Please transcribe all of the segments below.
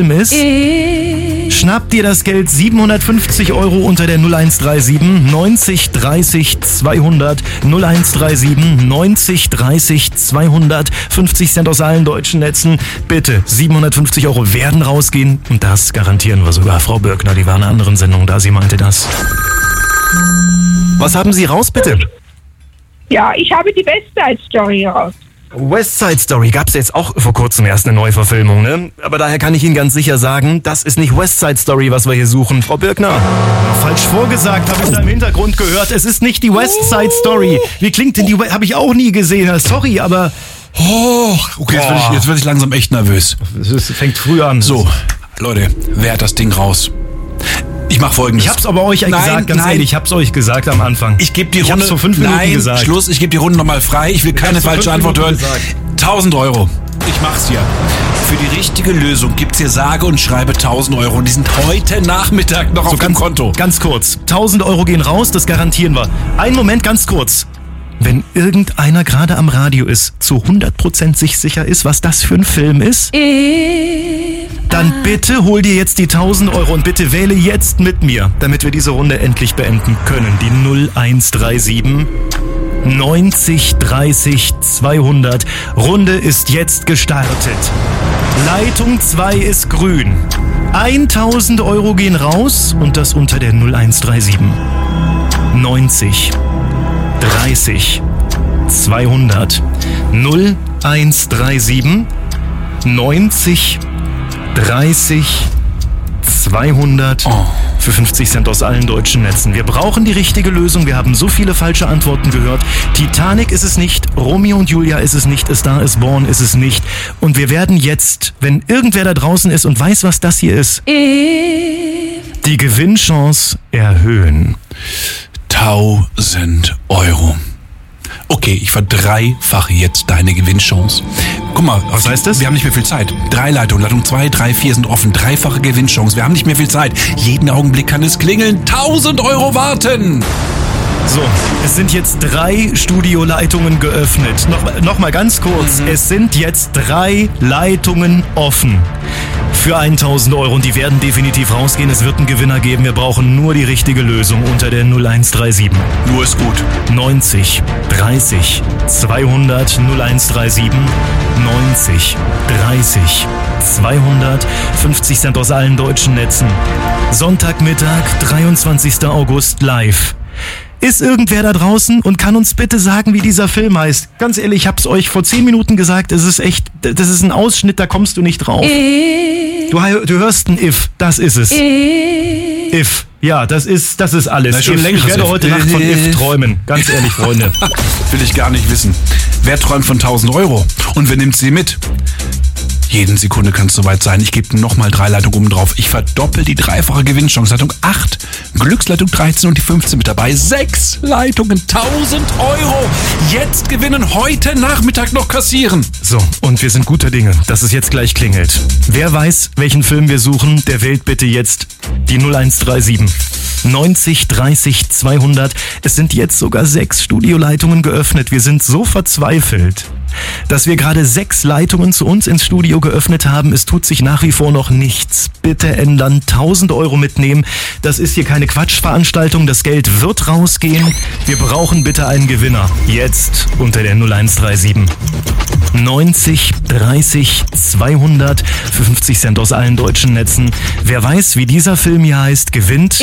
ist, schnapp dir das Geld 750 € unter der 0137 90 30 200 0137 90 30 200 50 Cent aus allen deutschen Netzen. Bitte, 750 € werden rausgehen und das garantieren wir sogar. Frau Birkner, die war in einer anderen Sendung da, sie meinte das. Was haben Sie raus, bitte? Ja, ich habe die West Side Story raus. West Side Story gab's jetzt auch vor kurzem erst eine Neuverfilmung, ne? Aber daher kann ich Ihnen ganz sicher sagen, das ist nicht West Side Story, was wir hier suchen. Frau Birkner. Falsch vorgesagt, habe ich da im Hintergrund gehört. Es ist nicht die West Side Story. Wie klingt denn die? Habe ich auch nie gesehen. Sorry, aber... Oh, okay, jetzt werd ich langsam echt nervös. Es fängt früh an. So, Leute, wer hat das Ding raus? Ich mach Folgendes. Ich hab's aber euch gesagt, ganz ehrlich, ich hab's euch gesagt am Anfang. Ich gebe die Runde... hab's vor 5 Minuten gesagt. Schluss, ich gebe die Runde nochmal frei. Ich will keine falsche Antwort hören. 1.000 €. Ich mach's hier. Für die richtige Lösung gibt's hier sage und schreibe 1.000 € und die sind heute Nachmittag noch auf dem Konto. Ganz kurz. 1.000 € gehen raus, das garantieren wir. Einen Moment, ganz kurz. Wenn irgendeiner gerade am Radio ist, zu 100% sich sicher ist, was das für ein Film ist, dann bitte hol dir jetzt die 1.000 € und bitte wähle jetzt mit mir, damit wir diese Runde endlich beenden können. Die 0137 90 30 200. Runde ist jetzt gestartet. Leitung 2 ist grün. 1.000 € gehen raus und das unter der 0137 90 30 200 0137 90 30 200 für 50 Cent aus allen deutschen Netzen. Wir brauchen die richtige Lösung. Wir haben so viele falsche Antworten gehört. Titanic ist es nicht, Romeo und Julia ist es nicht, A Star is Born ist es nicht. Und wir werden jetzt, wenn irgendwer da draußen ist und weiß, was das hier ist, die Gewinnchance erhöhen. 1.000 €. Okay, ich verdreifache jetzt deine Gewinnchance. Guck mal, was heißt das? Wir haben nicht mehr viel Zeit. 3 Leitungen, Leitung 2, 3, 4 sind offen. Dreifache Gewinnchance. Wir haben nicht mehr viel Zeit. Jeden Augenblick kann es klingeln. 1.000 € warten. So, es sind jetzt 3 Studioleitungen geöffnet. Noch mal ganz kurz. Es sind jetzt 3 Leitungen offen für 1.000 € und die werden definitiv rausgehen. Es wird einen Gewinner geben. Wir brauchen nur die richtige Lösung unter der 0137. Nur ist gut. 90 30 200 0137 90 30 200 50 Cent aus allen deutschen Netzen. Sonntagmittag, 23. August live. Ist irgendwer da draußen und kann uns bitte sagen, wie dieser Film heißt? Ganz ehrlich, ich hab's euch vor 10 Minuten gesagt, das ist ein Ausschnitt, da kommst du nicht drauf. Du hörst ein If, das ist es. If, ja, das ist alles. Na, schon If. Ich werde heute Nacht von If träumen, ganz ehrlich, Freunde. Will ich gar nicht wissen. Wer träumt von 1.000 € und wer nimmt sie mit? Jeden Sekunde kann es soweit sein. Ich gebe nochmal 3 Leitungen oben drauf. Ich verdoppel die dreifache Gewinnchance. Leitung 8, Glücksleitung 13 und die 15 mit dabei. 6 Leitungen, 1.000 €. Jetzt gewinnen, heute Nachmittag noch kassieren. So, und wir sind guter Dinge, dass es jetzt gleich klingelt. Wer weiß, welchen Film wir suchen, der wählt bitte jetzt die 0137 90 30 200. Es sind jetzt sogar 6 Studioleitungen geöffnet. Wir sind so verzweifelt, dass wir gerade 6 Leitungen zu uns ins Studio geöffnet haben. Es tut sich nach wie vor noch nichts. Bitte ändern, 1.000 € mitnehmen. Das ist hier keine Quatschveranstaltung. Das Geld wird rausgehen. Wir brauchen bitte einen Gewinner. Jetzt unter der 0137 90 30 200 für 50 Cent aus allen deutschen Netzen. Wer weiß, wie dieser Film hier heißt, gewinnt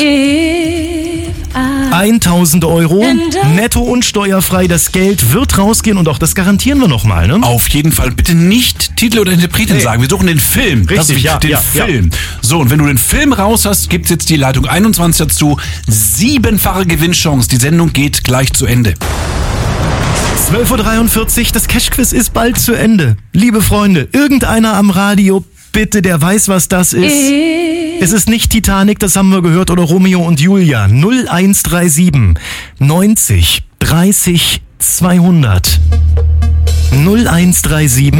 1.000 €, netto und steuerfrei. Das Geld wird rausgehen und auch das garantieren wir nochmal, ne? Auf jeden Fall. Bitte nicht Titel oder Interpretin sagen. Wir suchen den Film. Richtig, den Film. So, und wenn du den Film raus hast, gibt's jetzt die Leitung 21 dazu. 7-fache Gewinnchance. Die Sendung geht gleich zu Ende. 12.43 Uhr, das Cash-Quiz ist bald zu Ende. Liebe Freunde, irgendeiner am Radio, bitte, der weiß, was das ist. Es ist nicht Titanic, das haben wir gehört, oder Romeo und Julia. 0137 90 30 200. 0137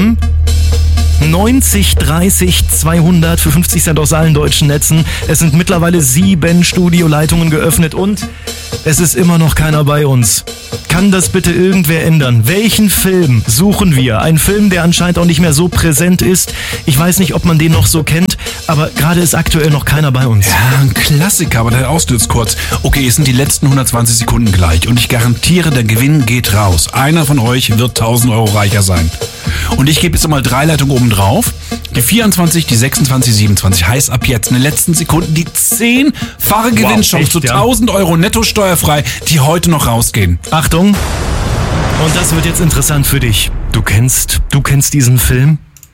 90 30 200 für 50 Cent aus allen deutschen Netzen. Es sind mittlerweile 7 Studioleitungen geöffnet und es ist immer noch keiner bei uns. Kann das bitte irgendwer ändern? Welchen Film suchen wir? Ein Film, der anscheinend auch nicht mehr so präsent ist. Ich weiß nicht, ob man den noch so kennt, aber gerade ist aktuell noch keiner bei uns. Ja, ein Klassiker, aber der ausstürzt kurz. Okay, es sind die letzten 120 Sekunden gleich und ich garantiere, der Gewinn geht raus. Einer von euch wird 1.000 Euro reicher sein. Und ich gebe jetzt mal 3 Leitungen oben drauf. Die 24, die 26, 27. Heißt ab jetzt in den letzten Sekunden die 10-fache Gewinnchance zu 1.000 Euro netto steuerfrei, die heute noch rausgehen. Achtung! Und das wird jetzt interessant für dich. Du kennst diesen Film?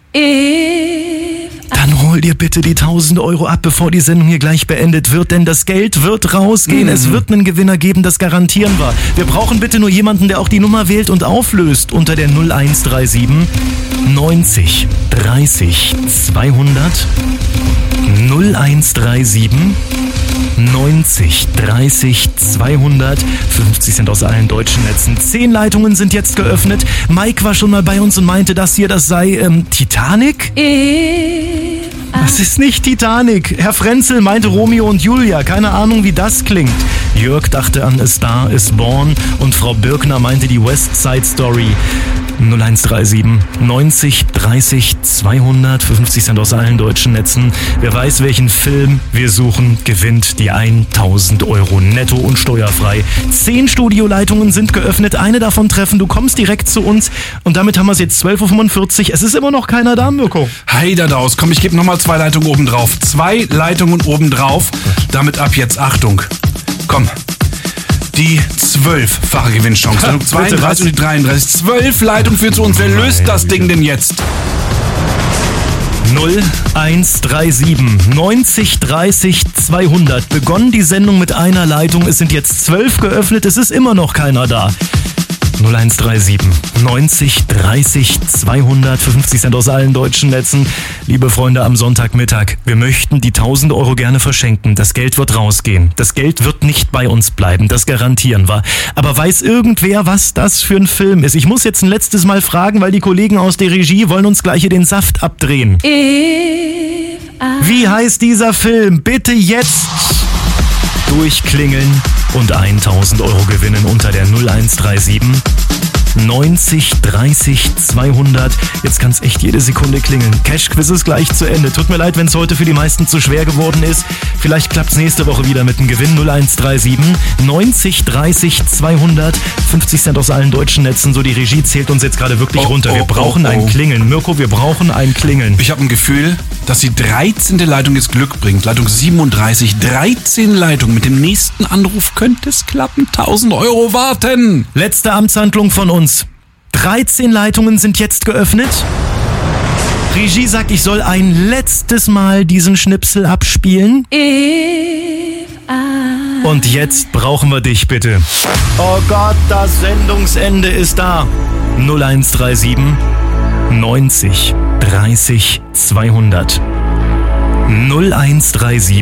Dann hol dir bitte die 1.000 Euro ab, bevor die Sendung hier gleich beendet wird, denn das Geld wird rausgehen. Es wird einen Gewinner geben, das garantieren wir. Wir brauchen bitte nur jemanden, der auch die Nummer wählt und auflöst unter der 0137 90 30 200 0137 90 30 200. 50 sind aus allen deutschen Netzen. 10 Leitungen sind jetzt geöffnet. Mike war schon mal bei uns und meinte, das sei Titanic? Das ist nicht Titanic. Herr Frenzel meinte Romeo und Julia. Keine Ahnung, wie das klingt. Jörg dachte an A Star is Born und Frau Birkner meinte die West Side Story. 0137 90 30 200. 50 sind aus allen deutschen Netzen. Wer weiß, welchen Film wir suchen, gewinnt die 1.000 Euro netto und steuerfrei. 10 Studioleitungen sind geöffnet. Eine davon treffen. Du kommst direkt zu uns. Und damit haben wir es jetzt 12.45 Uhr. Es ist immer noch keiner da, Mirko. Heidadaus. Komm, ich gebe nochmal 2 Leitungen oben drauf. 2 Leitungen oben drauf. Damit ab jetzt Achtung. Komm. Die 12-fache Gewinnchance. 32 und die 33. 12 Leitungen führen zu uns. Wer löst das Ding denn jetzt? 0137 90 30 200. Begonnen die Sendung mit einer Leitung. Es sind jetzt 12 geöffnet. Es ist immer noch keiner da. 0137 90 30 200. 50 sind aus allen deutschen Netzen. Liebe Freunde, am Sonntagmittag, wir möchten die 1.000 Euro gerne verschenken. Das Geld wird rausgehen. Das Geld wird nicht bei uns bleiben, das garantieren wir. Aber weiß irgendwer, was das für ein Film ist? Ich muss jetzt ein letztes Mal fragen, weil die Kollegen aus der Regie wollen uns gleich hier den Saft abdrehen. Wie heißt dieser Film? Bitte jetzt durchklingeln und 1.000 Euro gewinnen unter der 0137 90 30 200. Jetzt kann es echt jede Sekunde klingeln. Cash-Quiz ist gleich zu Ende. Tut mir leid, wenn es heute für die meisten zu schwer geworden ist. Vielleicht klappt es nächste Woche wieder mit dem Gewinn. 0137 90 30 200. 50 Cent aus allen deutschen Netzen. So, die Regie zählt uns jetzt gerade wirklich runter. Wir brauchen ein Klingeln. Mirko, wir brauchen ein Klingeln. Ich habe ein Gefühl, dass die 13. Leitung jetzt Glück bringt. Leitung 37. 13 Leitungen. Mit dem nächsten Anruf könnte es klappen. 1.000 Euro warten. Letzte Amtshandlung von uns. 13 Leitungen sind jetzt geöffnet. Regie sagt, ich soll ein letztes Mal diesen Schnipsel abspielen. Und jetzt brauchen wir dich bitte. Oh Gott, das Sendungsende ist da. 0137 90 30 200. 0137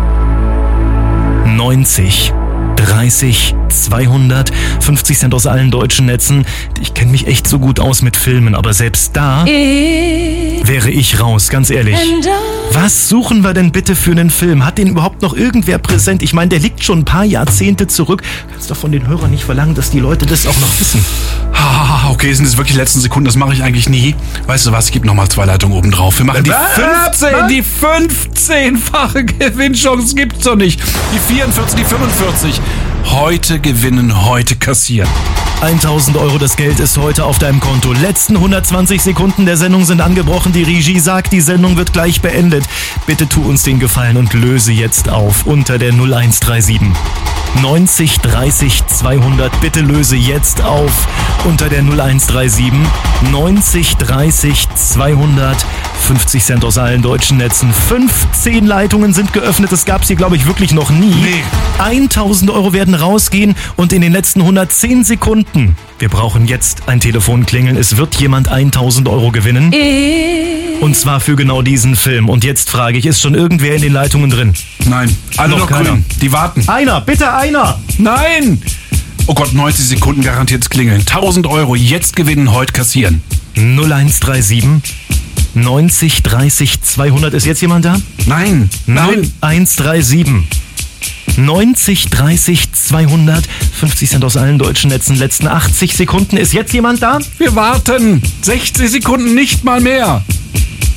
90 30 200. 50 Cent aus allen deutschen Netzen. Ich kenne mich echt so gut aus mit Filmen, aber selbst da wäre ich raus, ganz ehrlich. Was suchen wir denn bitte für einen Film? Hat den überhaupt noch irgendwer präsent? Ich meine, der liegt schon ein paar Jahrzehnte zurück. Kannst doch von den Hörern nicht verlangen, dass die Leute das auch noch wissen. Okay, sind das wirklich die letzten Sekunden? Das mache ich eigentlich nie. Weißt du was, ich gebe nochmal 2 Leitungen oben drauf. Wir machen die 15, die 15-fache Gewinnchance gibt's doch nicht. Die 44, die 45. Heute gewinnen, heute kassieren. 1.000 Euro, das Geld ist heute auf deinem Konto. Letzten 120 Sekunden der Sendung sind angebrochen. Die Regie sagt, die Sendung wird gleich beendet. Bitte tu uns den Gefallen und löse jetzt auf unter der 0137 90 30 200. Bitte löse jetzt auf unter der 0137 90 30 200. 50 Cent aus allen deutschen Netzen. 15 Leitungen sind geöffnet. Das gab's hier, glaube ich, wirklich noch nie. Nee. 1.000 Euro werden rausgehen und in den letzten 110 Sekunden. Wir brauchen jetzt ein Telefon klingeln. Es wird jemand 1.000 Euro gewinnen. Und zwar für genau diesen Film. Und jetzt frage ich, ist schon irgendwer in den Leitungen drin? Nein, alle noch grün. Die warten. Einer, bitte einer. Nein! Oh Gott, 90 Sekunden garantiert klingeln. 1.000 Euro jetzt gewinnen, heute kassieren. 0137 90 30 200. Ist jetzt jemand da? Nein. 0137 90 30 200. 50 Cent aus allen deutschen Netzen. Letzten 80 Sekunden. Ist jetzt jemand da? Wir warten. 60 Sekunden, nicht mal mehr.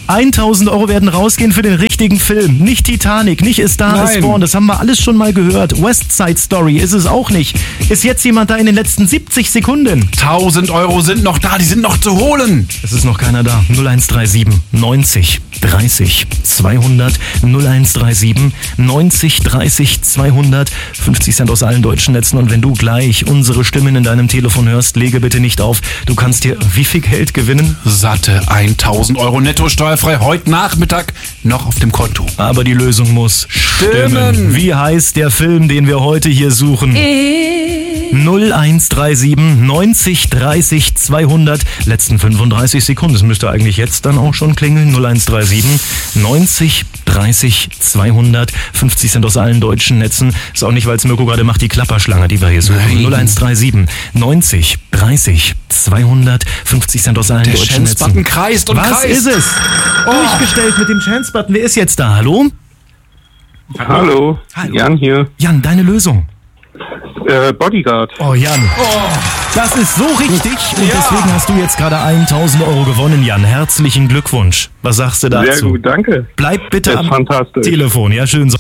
1000 Euro werden rausgehen für den richtigen Film. Nicht Titanic, nicht A Star is Born, das haben wir alles schon mal gehört. West Side Story ist es auch nicht. Ist jetzt jemand da in den letzten 70 Sekunden? 1000 Euro sind noch da, die sind noch zu holen. Es ist noch keiner da. 0137 90 30 200 0137 90 30 200 50 Cent aus allen deutschen Netzen. Und wenn du gleich unsere Stimmen in deinem Telefon hörst, lege bitte nicht auf. Du kannst dir wie viel Geld gewinnen? Satte 1000 Euro netto steuerfrei heute Nachmittag noch auf dem Konto. Aber die Lösung muss stimmen. Wie heißt der Film, den wir heute hier suchen? 0137 90 30 200. Letzten 35 Sekunden. Das müsste eigentlich jetzt dann auch schon klingeln. 0137 90 30 200. 50 Cent aus allen deutschen Netzen. Ist auch nicht, weil es Mirko gerade macht, die Klapperschlange, die wir hier suchen. 0137 90 30 200. 50 Cent aus allen Der deutschen Netzen. Chance-Button kreist und Was kreist. ist es? Durchgestellt mit dem Chance-Button. Wer ist jetzt da? Hallo? Hallo, Jan hier. Jan, deine Lösung. Bodyguard. Oh, Jan. Das ist so richtig. Und deswegen hast du jetzt gerade 1000 Euro gewonnen, Jan. Herzlichen Glückwunsch. Was sagst du dazu? Sehr gut, danke. Bleib bitte Das ist am fantastisch. Telefon. Ja, schön so.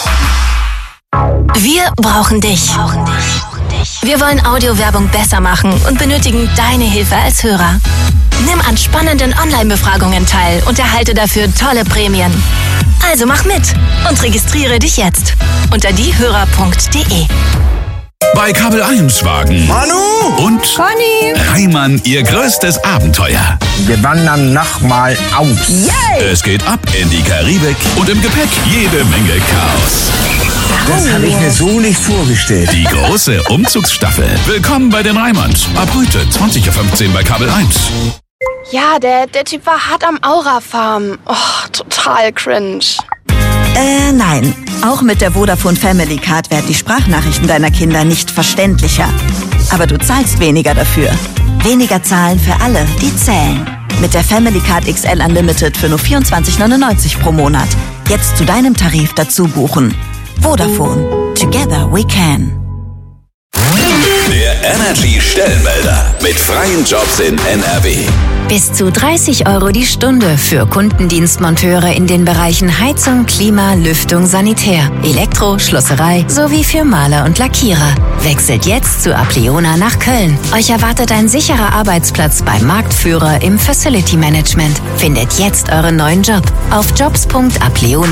Wir brauchen dich. Wir wollen Audiowerbung besser machen und benötigen deine Hilfe als Hörer. Nimm an spannenden Online-Befragungen teil und erhalte dafür tolle Prämien. Also mach mit und registriere dich jetzt unter diehörer.de. Bei Kabel 1 wagen Manu und Conny. Reimann ihr größtes Abenteuer. Wir wandern nochmal aus. Yay! Es geht ab in die Karibik und im Gepäck jede Menge Chaos. Das habe ich mir so nicht vorgestellt. Die große Umzugsstaffel. Willkommen bei den Reimanns. Ab heute 20.15 Uhr bei Kabel 1. Ja, der Typ war hart am Aura-Farm. Oh, total cringe. Nein. Auch mit der Vodafone Family Card werden die Sprachnachrichten deiner Kinder nicht verständlicher. Aber du zahlst weniger dafür. Weniger zahlen für alle, die zählen. Mit der Family Card XL Unlimited für nur 24,99 pro Monat. Jetzt zu deinem Tarif dazu buchen. Vodafone. Together we can. Der Energy Stellenmelder mit freien Jobs in NRW. Bis zu 30 Euro die Stunde für Kundendienstmonteure in den Bereichen Heizung, Klima, Lüftung, Sanitär, Elektro, Schlosserei sowie für Maler und Lackierer. Wechselt jetzt zu Apleona nach Köln. Euch erwartet ein sicherer Arbeitsplatz beim Marktführer im Facility Management. Findet jetzt euren neuen Job auf jobs.apleona.de.